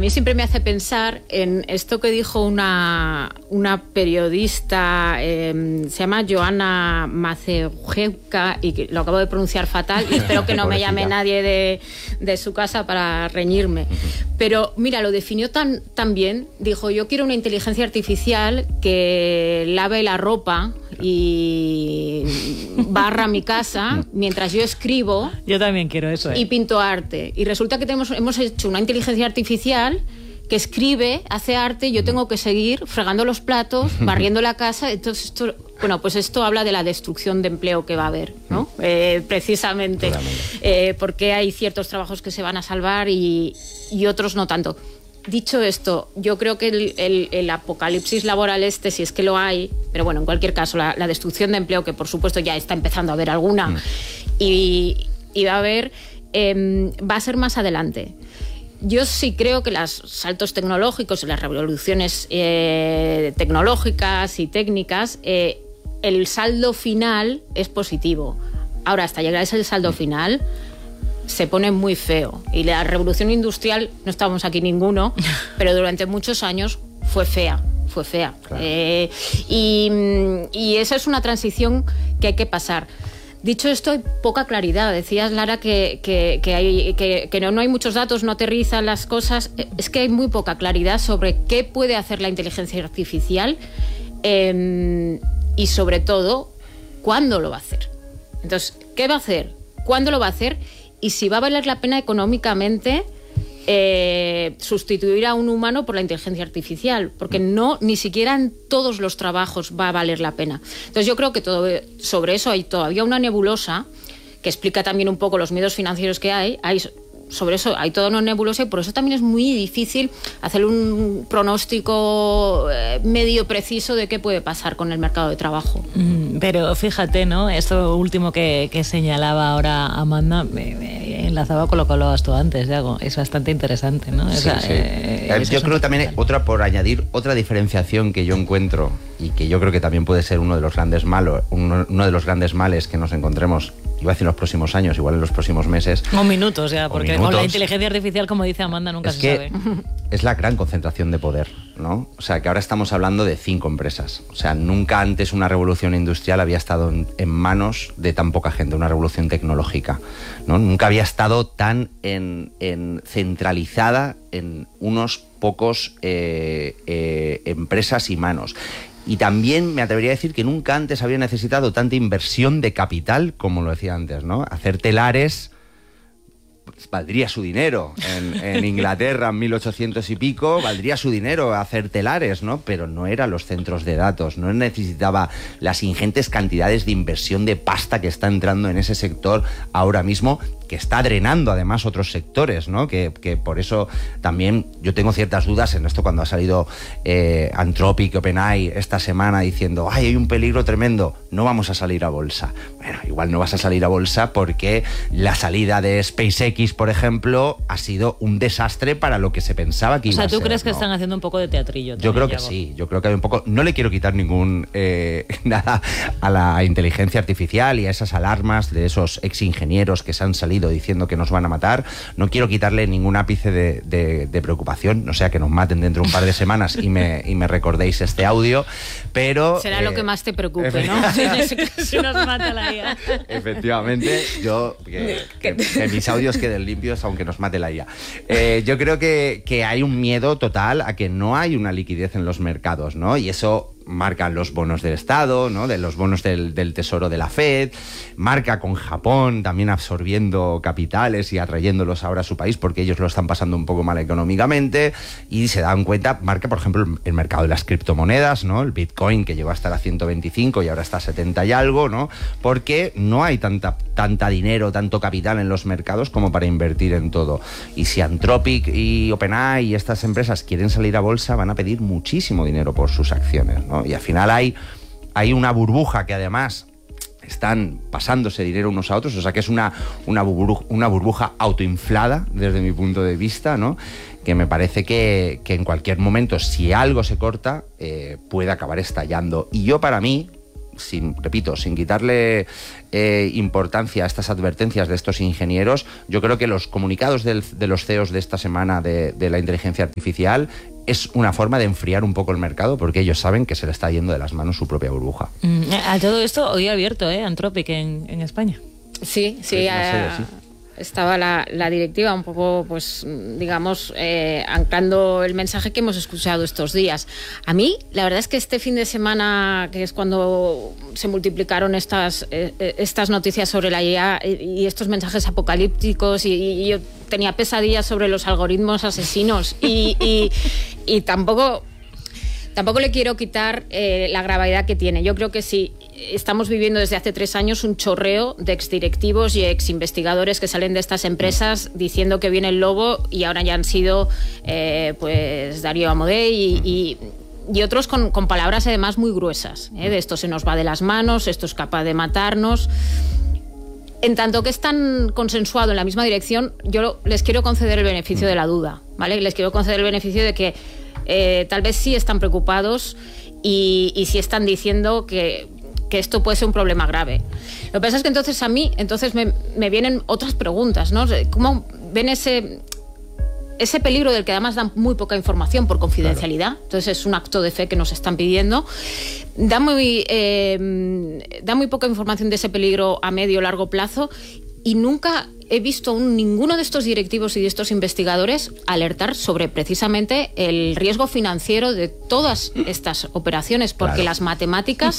mí siempre me hace pensar en esto que dijo una periodista, se llama Joanna Mazejewska, y que lo acabo de pronunciar fatal, y espero que no me llame nadie de su casa para reñirme. Pero mira, lo definió tan bien. Dijo, yo quiero una inteligencia artificial que lave la ropa y barra mi casa mientras yo escribo. Yo también quiero eso. Y pinto arte. Y resulta que hemos hecho una inteligencia artificial que escribe, hace arte, y yo tengo que seguir fregando los platos, barriendo la casa. Entonces esto habla de la destrucción de empleo que va a haber, ¿no? Precisamente. Porque hay ciertos trabajos que se van a salvar y otros no tanto. Dicho esto, yo creo que el apocalipsis laboral si es que lo hay, pero bueno, en cualquier caso, la destrucción de empleo, que por supuesto ya está empezando a haber alguna, y va a haber, va a ser más adelante. Yo sí creo que los saltos tecnológicos y las revoluciones tecnológicas y técnicas, el saldo final es positivo. Ahora, hasta llegar a ese saldo final, se pone muy feo. Y la revolución industrial, no estábamos aquí ninguno, pero durante muchos años fue fea. Claro. Y esa es una transición que hay que pasar. Dicho esto, hay poca claridad. Decías, Lara, que no hay muchos datos, no aterrizan las cosas. Es que hay muy poca claridad sobre qué puede hacer la inteligencia artificial y, sobre todo, cuándo lo va a hacer. Entonces, ¿qué va a hacer? ¿Cuándo lo va a hacer? Y si va a valer la pena económicamente sustituir a un humano por la inteligencia artificial, porque ni siquiera en todos los trabajos va a valer la pena. Entonces yo creo que sobre eso hay todavía una nebulosa que explica también un poco los miedos financieros que hay. Sobre eso hay toda una nebulosa, y por eso también es muy difícil hacer un pronóstico medio preciso de qué puede pasar con el mercado de trabajo. Pero fíjate, ¿no? Esto último que señalaba ahora Amanda me enlazaba con lo que hablabas tú antes, Yago. Es bastante interesante, ¿no? Sí. Yo creo que también por añadir otra diferenciación que yo encuentro, y que yo creo que también puede ser uno de los grandes males que nos encontremos, iba a decir en los próximos años, igual en los próximos meses. O minutos ya, porque con la inteligencia artificial, como dice Amanda, nunca se sabe. Es la gran concentración de poder, ¿no? O sea, que ahora estamos hablando de 5 empresas. O sea, nunca antes una revolución industrial había estado en manos de tan poca gente, una revolución tecnológica, ¿no? Nunca había estado tan centralizada en unos pocos empresas y manos. Y también me atrevería a decir que nunca antes había necesitado tanta inversión de capital, como lo decía antes, ¿no? Hacer telares pues, valdría su dinero. En Inglaterra, en 1800 y pico, valdría su dinero hacer telares, ¿no? Pero no eran los centros de datos, no necesitaba las ingentes cantidades de inversión de pasta que está entrando en ese sector ahora mismo, que está drenando además otros sectores, ¿no? Que por eso también yo tengo ciertas dudas en esto cuando ha salido Anthropic, OpenAI esta semana diciendo ¡ay, hay un peligro tremendo! No vamos a salir a bolsa. Bueno, igual no vas a salir a bolsa porque la salida de SpaceX, por ejemplo, ha sido un desastre para lo que se pensaba que iba a ser. O sea, ¿tú crees que están haciendo un poco de teatrillo? Yo creo que sí, yo creo que hay un poco... No le quiero quitar ningún nada a la inteligencia artificial y a esas alarmas de esos exingenieros que se han salido diciendo que nos van a matar. No quiero quitarle ningún ápice de preocupación, no sea que nos maten dentro de un par de semanas y me recordéis este audio, pero... Será lo que más te preocupe, ¿no? Si nos mata la IA. Efectivamente, yo... Que mis audios queden limpios aunque nos mate la IA. Yo creo que hay un miedo total a que no hay una liquidez en los mercados, ¿no? Y eso marcan los bonos del Estado, ¿no? De los bonos del Tesoro de la Fed, marca con Japón también absorbiendo capitales y atrayéndolos ahora a su país porque ellos lo están pasando un poco mal económicamente, y se dan cuenta, marca por ejemplo el mercado de las criptomonedas, ¿no? El Bitcoin, que llegó a estar a 125 y ahora está a 70 y algo, ¿no? Porque no hay tanta dinero, tanto capital en los mercados como para invertir en todo. Y si Anthropic y OpenAI y estas empresas quieren salir a bolsa, van a pedir muchísimo dinero por sus acciones, ¿no? Y al final hay una burbuja que además están pasándose dinero unos a otros, o sea que es una burbuja autoinflada desde mi punto de vista, ¿no? Que me parece que en cualquier momento, si algo se corta, puede acabar estallando. Y yo, para mí, repito, sin quitarle importancia a estas advertencias de estos ingenieros, yo creo que los comunicados de los CEOs de esta semana de la inteligencia artificial es una forma de enfriar un poco el mercado, porque ellos saben que se le está yendo de las manos su propia burbuja. A todo esto, hoy ha abierto Anthropic en España. Sí. Estaba la directiva un poco, pues, digamos, anclando el mensaje que hemos escuchado estos días. A mí, la verdad es que este fin de semana, que es cuando se multiplicaron estas noticias sobre la IA y estos mensajes apocalípticos, y yo tenía pesadillas sobre los algoritmos asesinos y tampoco le quiero quitar la gravedad que tiene. Yo creo que sí. Estamos viviendo desde hace 3 años un chorreo de exdirectivos y exinvestigadores que salen de estas empresas diciendo que viene el lobo, y ahora ya han sido pues Darío Amodei y otros con palabras además muy gruesas, de esto se nos va de las manos, esto es capaz de matarnos. En tanto que es tan consensuado en la misma dirección, yo les quiero conceder el beneficio de la duda, ¿vale? Les quiero conceder el beneficio de que tal vez sí están preocupados y sí están diciendo que esto puede ser un problema grave. Lo que pasa es que entonces me vienen otras preguntas, ¿no? ¿Cómo ven ese peligro del que además dan muy poca información por confidencialidad? Claro. Entonces es un acto de fe que nos están pidiendo. Da muy poca información de ese peligro a medio o largo plazo, y nunca he visto ninguno de estos directivos y de estos investigadores alertar sobre precisamente el riesgo financiero de todas estas operaciones, porque las matemáticas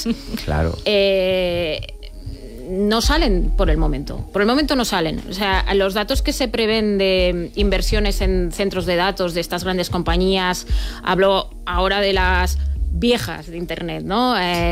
no salen por el momento. Por el momento no salen. O sea, los datos que se prevén de inversiones en centros de datos de estas grandes compañías, hablo ahora de las viejas de Internet, ¿no?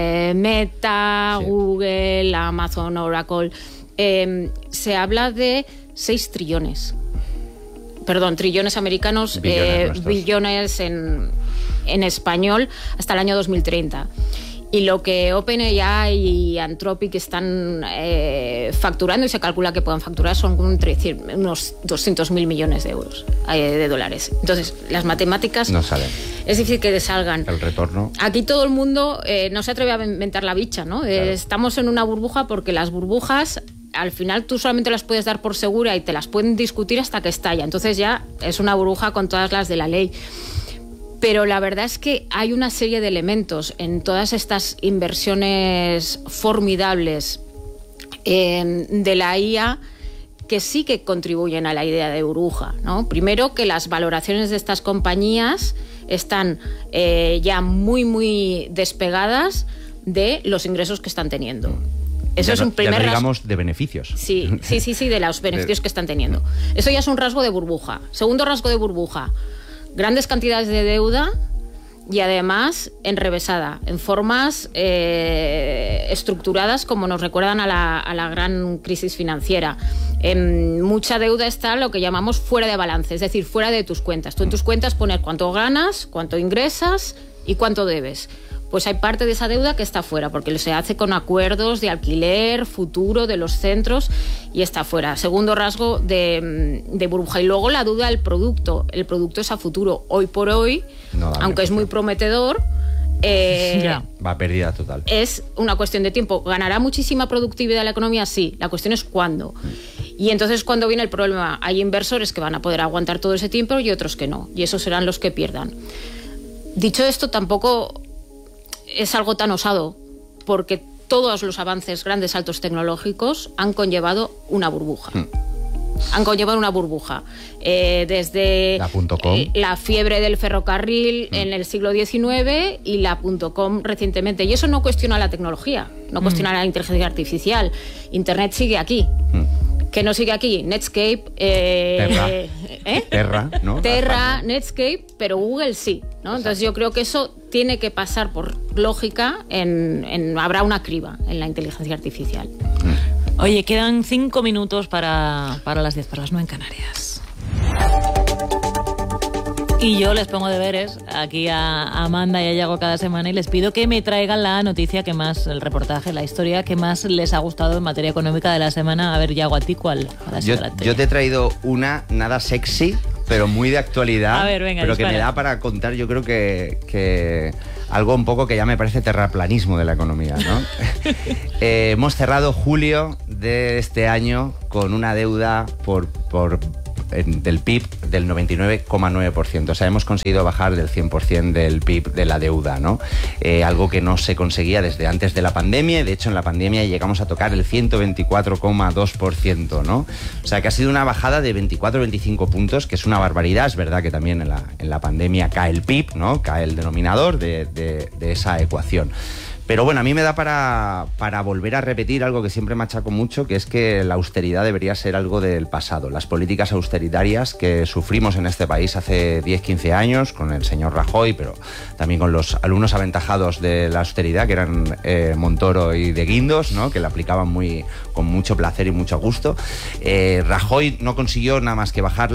Meta, Google, Amazon, Oracle. Se habla de 6 trillones. Perdón, trillones americanos, billones en español, hasta el año 2030. Y lo que OpenAI y Anthropic están facturando, y se calcula que puedan facturar, son unos 200.000 millones de euros, de dólares. Entonces, las matemáticas no salen. Es difícil que salgan. El retorno. Aquí todo el mundo no se atreve a inventar la bicha, ¿no? Claro. Estamos en una burbuja porque las burbujas, al final tú solamente las puedes dar por segura y te las pueden discutir hasta que estalla. Entonces ya es una burbuja con todas las de la ley. Pero la verdad es que hay una serie de elementos en todas estas inversiones formidables de la IA que sí que contribuyen a la idea de burbuja, ¿no? Primero, que las valoraciones de estas compañías están ya muy, muy despegadas de los ingresos que están teniendo. Eso es un primer rasgo. Digamos, de beneficios. Sí, de los beneficios que están teniendo. Eso ya es un rasgo de burbuja. Segundo rasgo de burbuja: grandes cantidades de deuda, y además enrevesada, en formas estructuradas como nos recuerdan a la gran crisis financiera. Mucha deuda está lo que llamamos fuera de balance, es decir, fuera de tus cuentas. Tú en tus cuentas pones cuánto ganas, cuánto ingresas y cuánto debes. Pues hay parte de esa deuda que está fuera, porque se hace con acuerdos de alquiler futuro de los centros y está fuera. Segundo rasgo de burbuja. Y luego la duda del producto. El producto es a futuro. Hoy por hoy, aunque es muy prometedor, va a pérdida total. Es una cuestión de tiempo. ¿Ganará muchísima productividad la economía? Sí. La cuestión es cuándo. Y entonces, cuando viene el problema, hay inversores que van a poder aguantar todo ese tiempo y otros que no. Y esos serán los que pierdan. Dicho esto, tampoco es algo tan osado, porque todos los avances, grandes saltos tecnológicos, han conllevado una burbuja. Han conllevado una burbuja. Desde la fiebre del ferrocarril en el siglo XIX y la .com recientemente. Y eso no cuestiona la tecnología, no cuestiona la inteligencia artificial. Internet sigue aquí. ¿Qué no sigue aquí? Netscape, Terra, ¿no? Terra, Netscape, pero Google sí, ¿no? Entonces yo creo que eso tiene que pasar por lógica, habrá una criba en la inteligencia artificial. Oye, quedan 5 minutos para las 10, para las 9 en Canarias. Y yo les pongo deberes aquí a Amanda y a Yago cada semana y les pido que me traigan la noticia que más, el reportaje, la historia que más les ha gustado en materia económica de la semana. A ver, Yago, ¿a ti cuál? Yo te he traído una nada sexy, pero muy de actualidad. A ver, venga, pero dispara. que me da para contar, yo creo que algo un poco que ya me parece terraplanismo de la economía, ¿no? Hemos cerrado julio de este año con una deuda del PIB del 99,9%. O sea, hemos conseguido bajar del 100% del PIB de la deuda, ¿no? Algo que no se conseguía desde antes de la pandemia. De hecho, en la pandemia llegamos a tocar el 124,2%, ¿no? O sea, que ha sido una bajada de 24-25 puntos, que es una barbaridad. Es verdad que también en la pandemia cae el PIB, ¿no? Cae el denominador de esa ecuación. Pero bueno, a mí me da para volver a repetir algo que siempre machaco mucho, que es que la austeridad debería ser algo del pasado. Las políticas austeritarias que sufrimos en este país hace 10-15 años, con el señor Rajoy, pero también con los alumnos aventajados de la austeridad, que eran Montoro y de Guindos, ¿no? Que la aplicaban con mucho placer y mucho gusto. Rajoy no consiguió nada más que bajar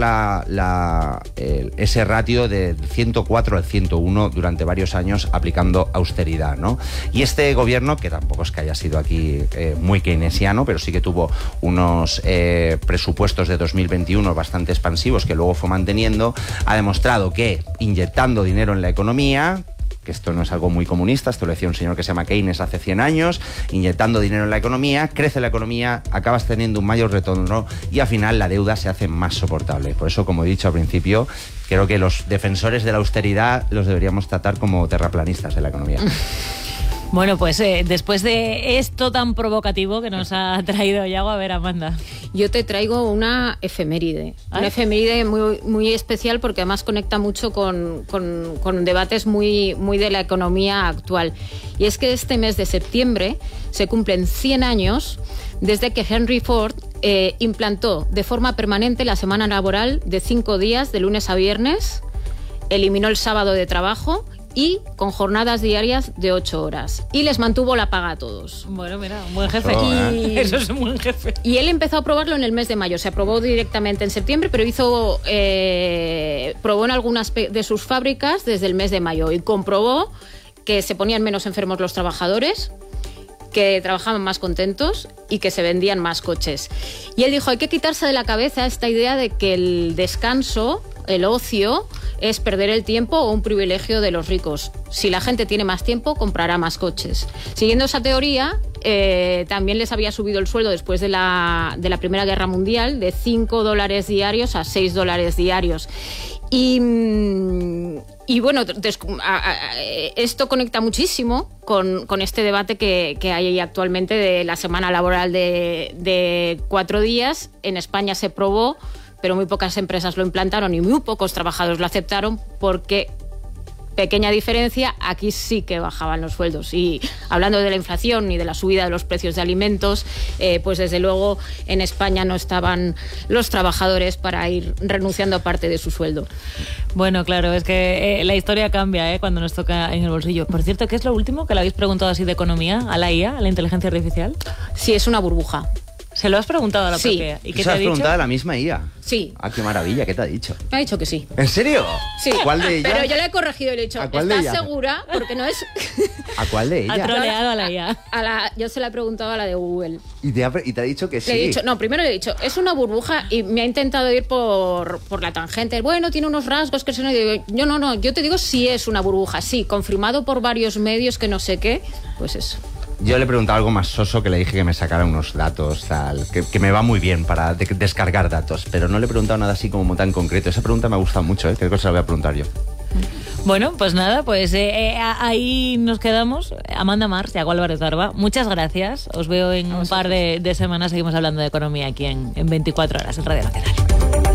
ese ratio del 104 al 101 durante varios años aplicando austeridad, ¿no? Y este gobierno, que tampoco es que haya sido aquí muy keynesiano, pero sí que tuvo unos presupuestos de 2021 bastante expansivos que luego fue manteniendo, ha demostrado que inyectando dinero en la economía, que esto no es algo muy comunista, esto lo decía un señor que se llama Keynes hace 100 años, inyectando dinero en la economía, crece la economía, acabas teniendo un mayor retorno y al final la deuda se hace más soportable. Por eso, como he dicho al principio, creo que los defensores de la austeridad los deberíamos tratar como terraplanistas de la economía. Bueno, pues después de esto tan provocativo que nos ha traído Yago, a ver, Amanda. Yo te traigo una efeméride. ¿Ay? Una efeméride muy, muy especial porque además conecta mucho con debates muy de la economía actual. Y es que este mes de septiembre se cumplen 100 años desde que Henry Ford implantó de forma permanente la semana laboral de 5 días, de lunes a viernes, eliminó el sábado de trabajo y con jornadas diarias de 8 horas. Y les mantuvo la paga a todos. Bueno, mira, un buen jefe. Eso es un buen jefe. Y él empezó a probarlo en el mes de mayo. Se aprobó directamente en septiembre, pero probó en algunas de sus fábricas desde el mes de mayo y comprobó que se ponían menos enfermos los trabajadores, que trabajaban más contentos y que se vendían más coches. Y él dijo, hay que quitarse de la cabeza esta idea de que el descanso, el ocio, es perder el tiempo o un privilegio de los ricos. Si la gente tiene más tiempo, comprará más coches. Siguiendo esa teoría, también les había subido el sueldo después de la Primera Guerra Mundial de $5 diarios a $6 diarios. Y bueno, esto conecta muchísimo con este debate que hay actualmente de la semana laboral de 4 días. En España se probó, pero muy pocas empresas lo implantaron y muy pocos trabajadores lo aceptaron porque, pequeña diferencia, aquí sí que bajaban los sueldos. Y hablando de la inflación y de la subida de los precios de alimentos, pues desde luego en España no estaban los trabajadores para ir renunciando a parte de su sueldo. Bueno, claro, es que la historia cambia cuando nos toca en el bolsillo. Por cierto, ¿qué es lo último que le habéis preguntado así de economía a la IA, a la inteligencia artificial? Sí, es una burbuja. ¿Se lo has preguntado a la propia? Sí. ¿Y qué te ha dicho? preguntado a la misma IA? Sí. Ah, qué maravilla, ¿qué te ha dicho? Me ha dicho que sí. ¿En serio? Sí. ¿Cuál de ellas? Pero yo le he corregido y le he dicho, ¿estás segura? Porque no es... ¿A cuál de ellas? Ha troleado a la IA. Yo se la he preguntado a la de Google. ¿Y te ha dicho que sí? Le he dicho, primero le he dicho, es una burbuja y me ha intentado ir por la tangente. Bueno, tiene unos rasgos que son... No, yo te digo si es una burbuja. Sí, confirmado por varios medios que no sé qué, pues eso. Yo le he preguntado algo más soso, que le dije que me sacara unos datos, tal, que me va muy bien para descargar datos, pero no le he preguntado nada así como tan concreto. Esa pregunta me ha gustado mucho, creo que se la voy a preguntar yo. Bueno, pues nada, pues ahí nos quedamos. Amanda March, Yago Álvarez Barba, muchas gracias. Os veo en un par de semanas. Seguimos hablando de economía aquí en 24 horas en Radio Nacional.